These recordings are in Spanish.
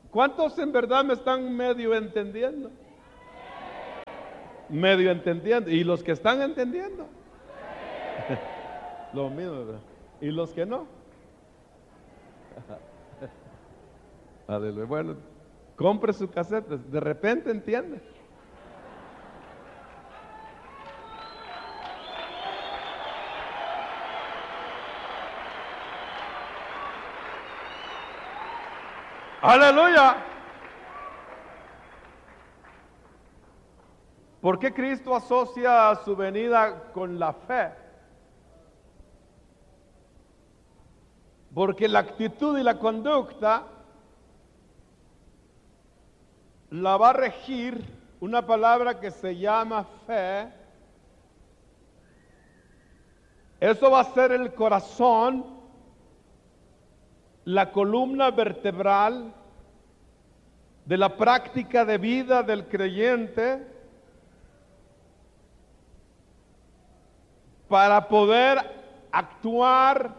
¿Cuántos en verdad me están medio entendiendo? Medio entendiendo. ¿Y los que están entendiendo? Lo mismo, ¿verdad? ¿Y los que no? Aleluya. Bueno, compre su casete, de repente entiende. Aleluya. ¿Por qué Cristo asocia su venida con la fe? Porque la actitud y la conducta la va a regir una palabra que se llama fe. Eso va a ser el corazón, la columna vertebral de la práctica de vida del creyente para poder actuar,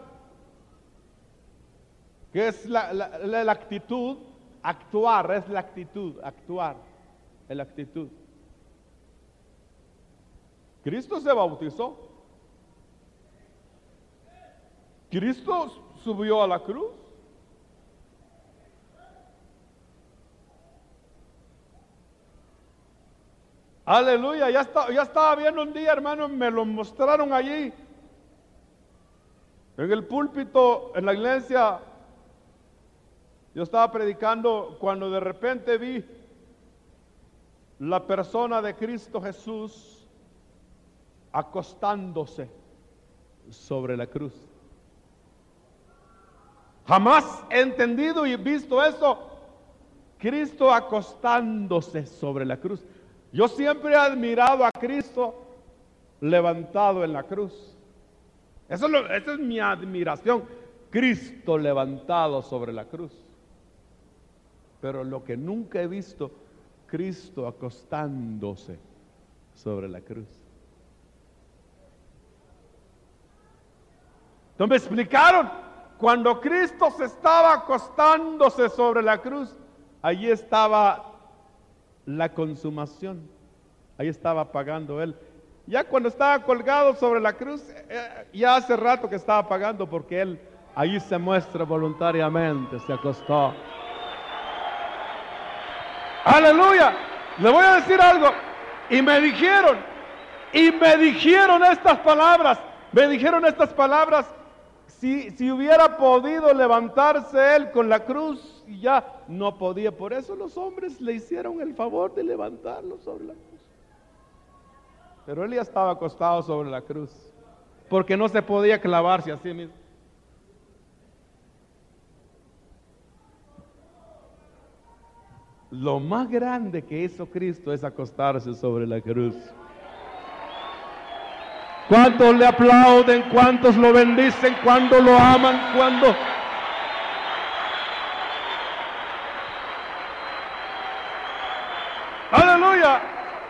que es la actitud. Actuar es la actitud, actuar es la actitud. Cristo se bautizó. Cristo subió a la cruz. Aleluya, ya estaba viendo un día, hermano, me lo mostraron allí, en el púlpito, en la iglesia. Yo estaba predicando cuando de repente vi la persona de Cristo Jesús acostándose sobre la cruz. Jamás he entendido y visto eso, Cristo acostándose sobre la cruz. Yo siempre he admirado a Cristo levantado en la cruz. Esa es mi admiración, Cristo levantado sobre la cruz. Pero lo que nunca he visto, Cristo acostándose sobre la cruz. Entonces me explicaron, cuando Cristo se estaba acostándose sobre la cruz, allí estaba la consumación, ahí estaba pagando Él. Ya cuando estaba colgado sobre la cruz, ya hace rato que estaba pagando, porque Él ahí se muestra voluntariamente, se acostó. Aleluya. Le voy a decir algo. Y me dijeron estas palabras. Me dijeron estas palabras. Si hubiera podido levantarse Él con la cruz, y ya no podía. Por eso los hombres le hicieron el favor de levantarlo sobre la cruz. Pero Él ya estaba acostado sobre la cruz, porque no se podía clavarse a sí mismo. Lo más grande que hizo Cristo es acostarse sobre la cruz. ¿Cuántos le aplauden? ¿Cuántos lo bendicen? ¿Cuántos lo aman? ¿Cuántos? ¡Aleluya!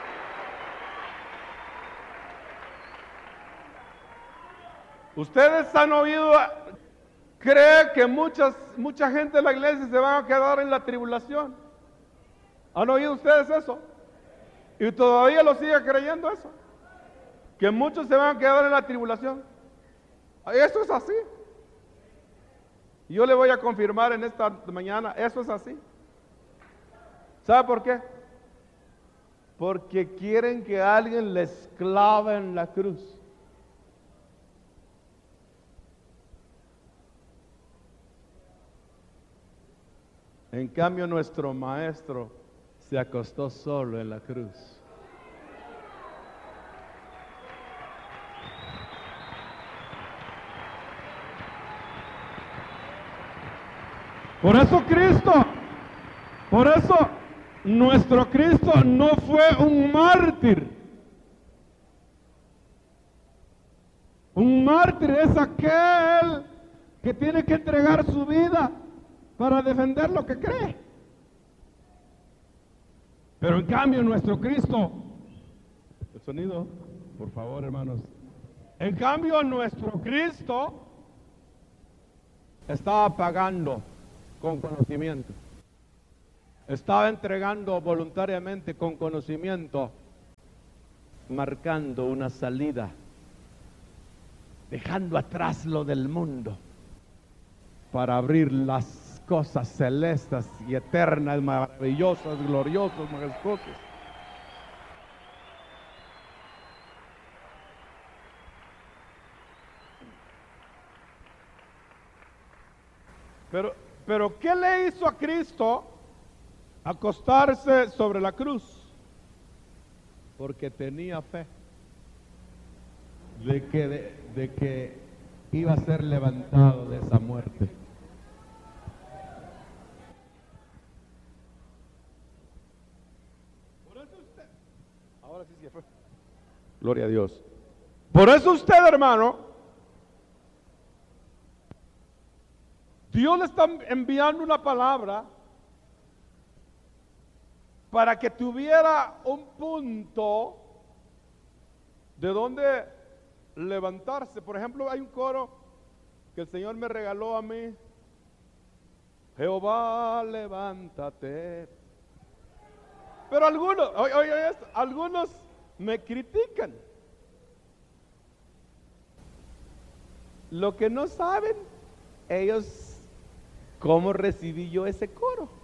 Ustedes han oído, cree que mucha gente de la iglesia se van a quedar en la tribulación. ¿Han oído ustedes eso? Y todavía lo sigue creyendo eso. Que muchos se van a quedar en la tribulación. Eso es así. Yo le voy a confirmar en esta mañana, eso es así. ¿Sabe por qué? Porque quieren que alguien les clave en la cruz. En cambio, nuestro maestro se acostó solo en la cruz. Por eso nuestro Cristo no fue un mártir. Un mártir es aquel que tiene que entregar su vida para defender lo que cree. Pero en cambio nuestro Cristo, el sonido, por favor, hermanos. En cambio nuestro Cristo estaba pagando con conocimiento. Estaba entregando voluntariamente con conocimiento, marcando una salida, dejando atrás lo del mundo para abrir las cosas celestes y eternas, maravillosas, gloriosas, majestuosas. Pero ¿qué le hizo a Cristo acostarse sobre la cruz? Porque tenía fe de que iba a ser levantado de esa muerte. Por eso usted, ahora sí se fue. Gloria a Dios. Por eso usted, hermano, Dios le está enviando una palabra para que tuviera un punto de donde levantarse. Por ejemplo, hay un coro que el Señor me regaló a mí. Jehová, levántate. Pero algunos me critican. Lo que no saben ellos, ¿cómo recibí yo ese coro?